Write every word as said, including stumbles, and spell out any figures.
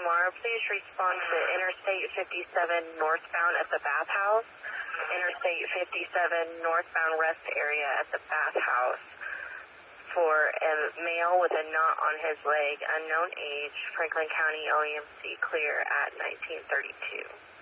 tomorrow, please respond to Interstate fifty-seven northbound at the bathhouse. Interstate fifty-seven northbound rest area at the bathhouse for a male with a knot on his leg, unknown age, Franklin County O E M C clear at nineteen thirty-two.